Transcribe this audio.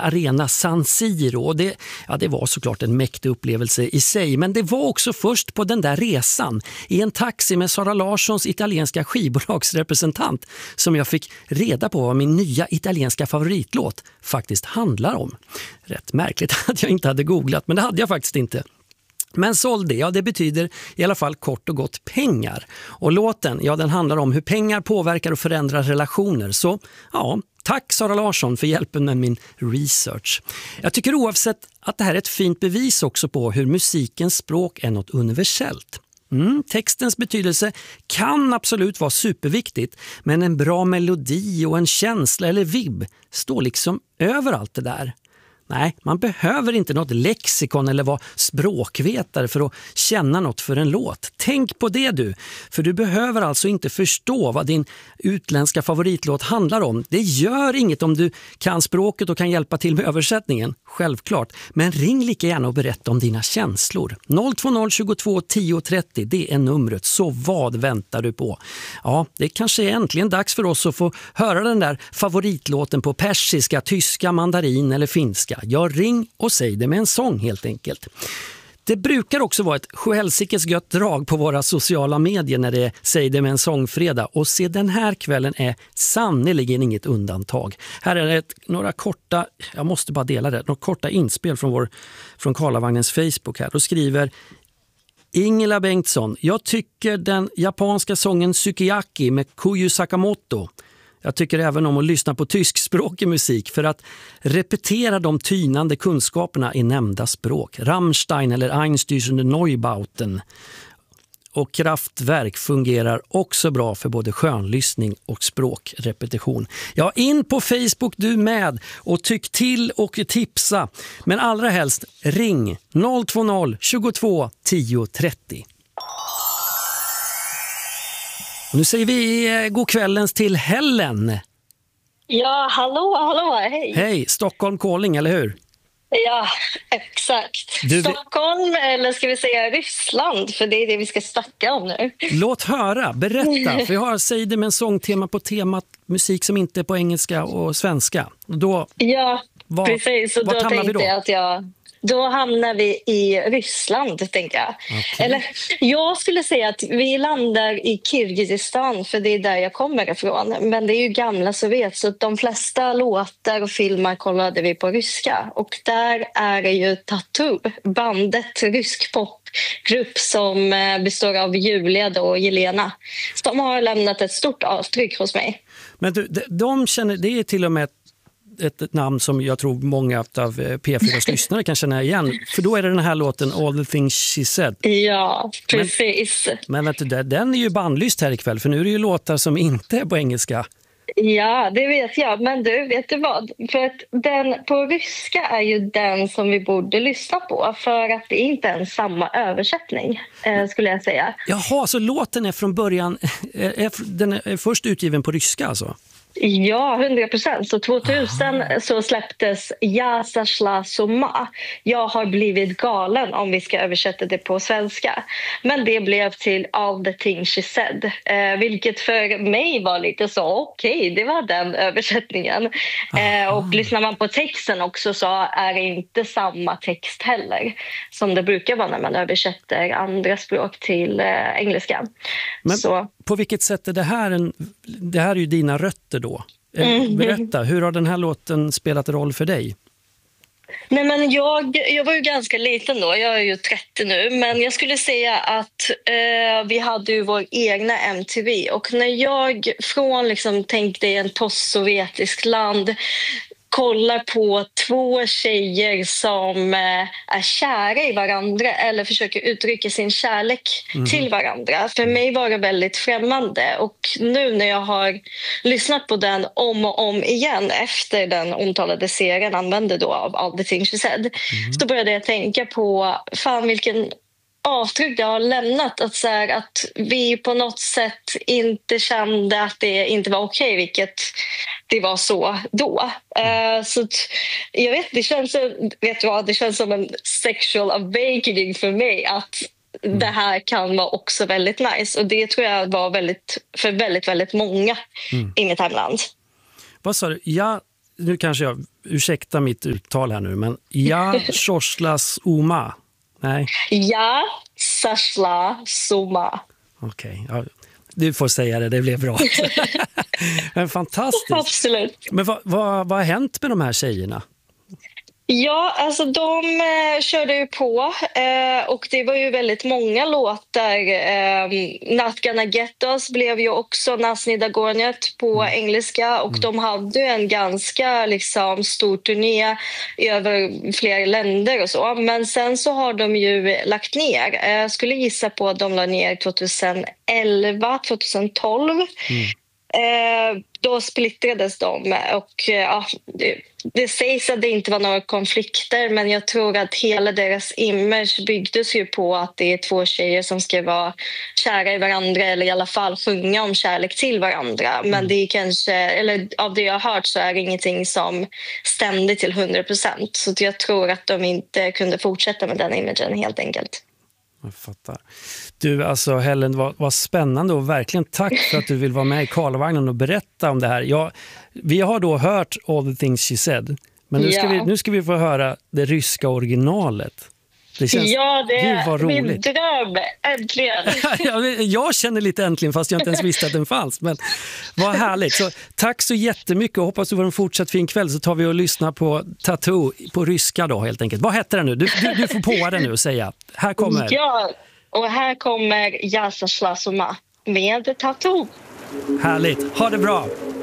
arena San Siro. Och det var såklart en mäktig upplevelse i sig, men det var också först på den där resan i en taxi med Sara Larssons italienska skivbolagsrepresentant som jag fick reda på vad min nya italienska favoritlåt faktiskt handlar om. Rätt märkligt att jag inte hade googlat, men det hade jag faktiskt inte. Men soldi, det betyder i alla fall kort och gott pengar. Och låten, den handlar om hur pengar påverkar och förändrar relationer. Så tack Sara Larsson för hjälpen med min research. Jag tycker oavsett att det här är ett fint bevis också på hur musikens språk är något universellt. Textens betydelse kan absolut vara superviktigt, men en bra melodi och en känsla eller vibb står liksom över allt det där. Nej, man behöver inte något lexikon eller vara språkvetare för att känna något för en låt. Tänk på det du, för du behöver alltså inte förstå vad din utländska favoritlåt handlar om. Det gör inget om du kan språket och kan hjälpa till med översättningen, självklart. Men ring lika gärna och berätta om dina känslor. 020 22 10 30, det är numret, så vad väntar du på? Ja, det kanske är äntligen dags för oss att få höra den där favoritlåten på persiska, tyska, mandarin eller finska. Jag ring och säg det med en sång helt enkelt. Det brukar också vara ett sjuhelsikes gött drag på våra sociala medier när det säger det med en sångfredag. Och se, den här kvällen är sannoliken inget undantag. Här är det några korta, jag måste bara dela det, några korta inspel från Karlavagnens Facebook här. Då skriver Ingela Bengtsson: jag tycker den japanska sången Sukiyaki med Koyu Sakamoto. Jag tycker även om att lyssna på tyskspråkig musik för att repetera de tynande kunskaperna i nämnda språk. Rammstein eller Einstürzende Neubauten. Och Kraftwerk fungerar också bra för både skönlyssning och språkrepetition. Ja, in på Facebook du med och tyck till och tipsa. Men allra helst ring 020 22 10 30. Nu säger vi god kvällens till Helen. Ja, hallå, hej. Hej, Stockholm calling, eller hur? Ja, exakt. Stockholm, eller ska vi säga Ryssland, för det är det vi ska snacka om nu. Låt höra, berätta. För jag har säger det med en sångtema på temat musik som inte är på engelska och svenska. Då, precis. Och då tänkte jag att då hamnar vi i Ryssland, tänker jag. Okay. Eller jag skulle säga att vi landar i Kirgizistan, för det är där jag kommer ifrån. Men det är ju gamla Sovjet, så de flesta låtar och filmer kollade vi på ryska. Och där är det ju Tattoo, bandet, rysk popgrupp som består av Julia och Jelena. De har lämnat ett stort avtryck hos mig. Men du, de känner, det är till och med ett namn som jag tror många av P4s lyssnare kan känna igen. För då är det den här låten All the things she said. Ja, precis. Men vet du, den är ju bandlyst här ikväll, för nu är det ju låtar som inte är på engelska. Ja, det vet jag. Men du, vet du vad? För att den på ryska är ju den som vi borde lyssna på, för att det är inte ens samma översättning, skulle jag säga. Jaha, så låten är från början, den är först utgiven på ryska alltså? Ja, 100%. Så 2000 så släpptes Ja sashla soma. Jag har blivit galen, om vi ska översätta det på svenska. Men det blev till All the things she said. Vilket för mig var lite så, okej, det var den översättningen. Och lyssnar man på texten också så är det inte samma text heller som det brukar vara när man översätter andra språk till engelska. Men så. På vilket sätt är det här är ju dina rötter då. Berätta, hur har den här låten spelat roll för dig? Nej, men jag var ju ganska liten då, jag är ju 30 nu, men jag skulle säga att vi hade ju vår egna MTV, och när jag från tänkte i en postsovjetisk land kollar på två tjejer som är kära i varandra eller försöker uttrycka sin kärlek till varandra. För mig var det väldigt främmande, och nu när jag har lyssnat på den om och om igen efter den omtalade serien använde då av All the things she said, så började jag tänka på vilken avtryck det har lämnat, att vi på något sätt inte kände att det inte var okej, vilket det var så då. Så jag vet, det känns som en sexual awakening för mig, att det här kan vara också väldigt nice, och det tror jag var väldigt, för väldigt, väldigt många i mitt hemland. Vad sa du? nu kanske jag, ursäkta mitt uttal här nu, men ja, Sorslas Uma. Nej. Ja, Sashla Suma. Okej, ja, du får säga det blev bra. Men fantastiskt. Absolut. Men vad har hänt med de här tjejerna? Ja, alltså de körde ju på och det var ju väldigt många låtar. Not Gonna Get Us blev ju också Nasni Dagornet på engelska och de hade ju en ganska liksom stor turné över flera länder och så. Men sen så har de ju lagt ner. Jag skulle gissa på att de la ner 2011, 2012. Då splittrades de och det sägs att det inte var några konflikter, men jag tror att hela deras image byggdes ju på att det är två tjejer som ska vara kära i varandra eller i alla fall sjunga om kärlek till varandra. Men det är kanske, eller av det jag har hört så är det ingenting som stämde till 100%. Så jag tror att de inte kunde fortsätta med den imagen helt enkelt. Jag fattar. Du, alltså Helen, vad spännande och verkligen tack för att du vill vara med i Karlavagnen och berätta om det här. Vi har då hört All the Things She Said, men nu ska vi få höra det ryska originalet. Det känns, det var min dröm, äntligen. Jag känner lite äntligen, fast jag inte ens visste att den fanns. Men vad härligt. Så, tack så jättemycket och hoppas du får en fortsatt fin kväll, så tar vi och lyssnar på Tattoo på ryska då helt enkelt. Vad heter den nu? Du får på den nu och säga. Här kommer. Ja, och här kommer Jasa Slasoma med Tattoo. Härligt. Ha det bra.